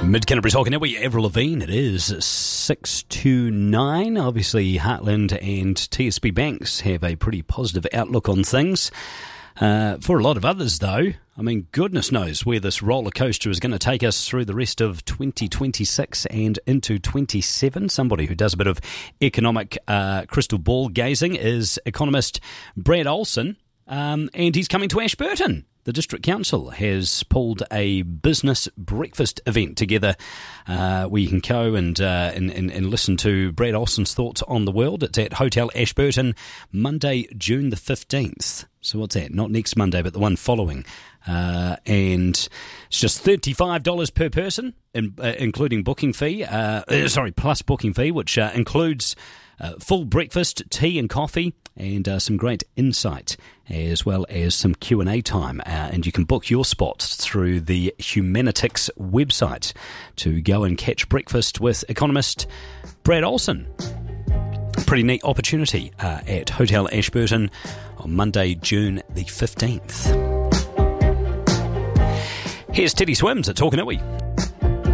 Mid-Canterbury Talking Network, Avril Lavigne. It is 6:09. Obviously, Heartland and TSB Banks have a pretty positive outlook on things. For a lot of others, though, I mean, goodness knows where this roller coaster is going to take us through the rest of 2026 and into 27. Somebody who does a bit of economic crystal ball gazing is economist Brad Olson, and he's coming to Ashburton. The District Council has pulled a business breakfast event together where you can go and listen to Brad Olson's thoughts on the world. It's at Hotel Ashburton, Monday, June the 15th. So what's that? Not next Monday, but the one following. And it's just $35 per person, including booking fee. Plus booking fee, which includes full breakfast, tea and coffee, and some great insight, as well as some Q&A time. And you can book your spot through the Humanitix website to go and catch breakfast with economist Brad Olson. Pretty neat opportunity at Hotel Ashburton on Monday, June the 15th. Here's Teddy Swims at Talking Iwi.